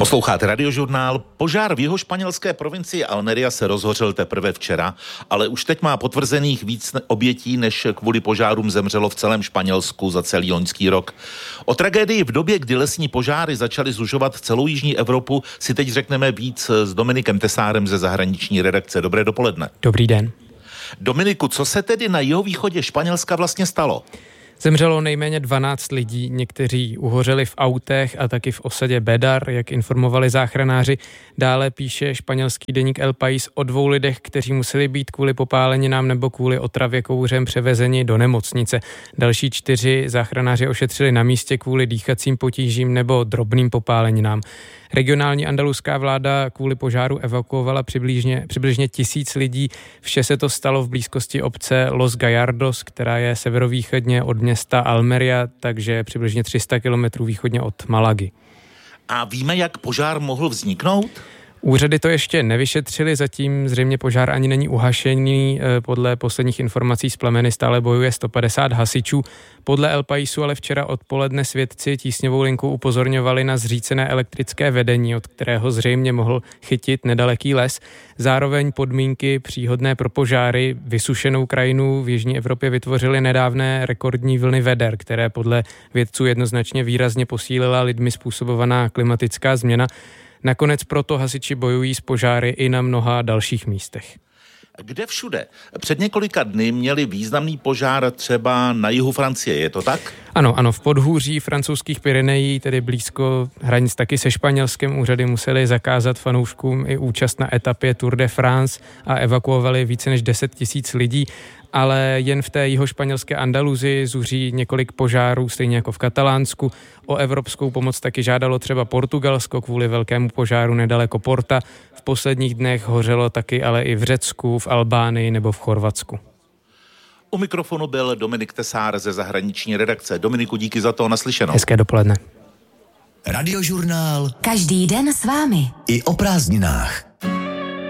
Posloucháte Radiožurnál. Požár v jihošpanělské provincii Almería se rozhořel teprve včera, ale už teď má potvrzených víc obětí, než kvůli požárům zemřelo v celém Španělsku za celý loňský rok. O tragédii v době, kdy lesní požáry začaly zužovat celou jižní Evropu, si teď řekneme víc s Dominikem Tesárem ze zahraniční redakce. Dobré dopoledne. Dobrý den. Dominiku, co se tedy na jihovýchodě Španělska vlastně stalo? Zemřelo nejméně 12 lidí, někteří uhořeli v autech a taky v osadě Bedar, jak informovali záchranáři. Dále píše španělský deník El País o 2 lidech, kteří museli být kvůli popáleninám nebo kvůli otravě kouřem převezeni do nemocnice. Další 4 záchranáři ošetřili na místě kvůli dýchacím potížím nebo drobným popáleninám. Regionální andaluská vláda kvůli požáru evakuovala přibližně 1000 lidí. Vše se to stalo v blízkosti obce Los Gallardos, která je severovýchodně od města Almería, takže přibližně 300 kilometrů východně od Malagy. A víme, jak požár mohl vzniknout? Úřady to ještě nevyšetřili, zatím zřejmě požár ani není uhašený. Podle posledních informací z plemeny stále bojuje 150 hasičů. Podle El Paisu ale včera odpoledne svědci tísňovou linku upozorňovali na zřícené elektrické vedení, od kterého zřejmě mohl chytit nedaleký les. Zároveň podmínky příhodné pro požáry vysušenou krajinu v jižní Evropě vytvořily nedávné rekordní vlny veder, které podle vědců jednoznačně výrazně posílila lidmi způsobovaná klimatická změna. Nakonec proto hasiči bojují s požáry i na mnoha dalších místech. Kde všude? Před několika dny měli významný požár třeba na jihu Francie, je to tak? Ano, v podhůří francouzských Pyrenejí, tedy blízko hranic taky se Španělskem, úřady museli zakázat fanouškům i účast na etapě Tour de France a evakuovali více než 10 000 lidí. Ale jen v té jihošpanělské Andaluzii zuří několik požárů, stejně jako v Katalánsku. O evropskou pomoc taky žádalo třeba Portugalsko kvůli velkému požáru nedaleko Porta. V posledních dnech hořelo taky ale i v Řecku, v Albánii nebo v Chorvatsku. U mikrofonu byl Dominik Tesár ze zahraniční redakce. Dominiku, díky za to, naslyšenou. Hezké dopoledne. Radiožurnál. Každý den s vámi. I o prázdninách.